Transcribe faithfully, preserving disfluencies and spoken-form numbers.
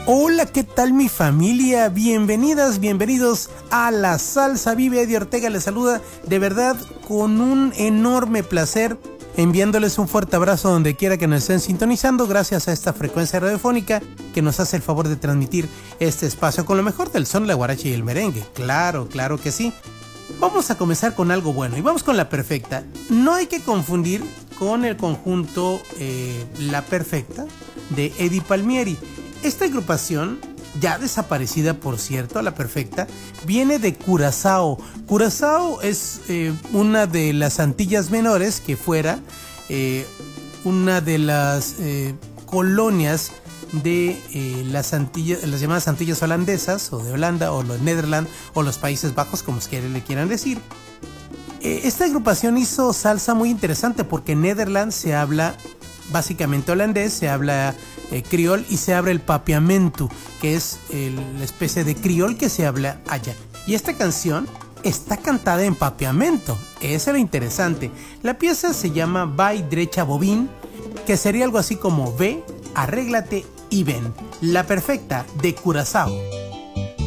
Hola, ¿qué tal mi familia? Bienvenidas, bienvenidos a La Salsa Vive. Eddie Ortega les saluda, de verdad, con un enorme placer, enviándoles un fuerte abrazo donde quiera que nos estén sintonizando, gracias a esta frecuencia radiofónica que nos hace el favor de transmitir este espacio con lo mejor del son, la guaracha y el merengue. Claro, claro que sí. Vamos a comenzar con algo bueno y vamos con La Perfecta. No hay que confundir con el conjunto eh, La Perfecta de Eddie Palmieri. Esta agrupación, ya desaparecida por cierto, La Perfecta, viene de Curazao. Curazao es eh, una de las Antillas Menores, que fuera eh, una de las eh, colonias de eh, las Antillas, las llamadas Antillas holandesas, o de Holanda, o los Netherlands, o los Países Bajos, como le quieran decir. Eh, esta agrupación hizo salsa muy interesante porque en Netherlands se habla básicamente holandés, se habla eh, criol y se habla el papiamentu, que es el, la especie de criol que se habla allá. Y esta canción está cantada en papiamento, eso es lo interesante. La pieza se llama Vai Drecha Bobín, que sería algo así como ve, arréglate y ven. La Perfecta de Curazao.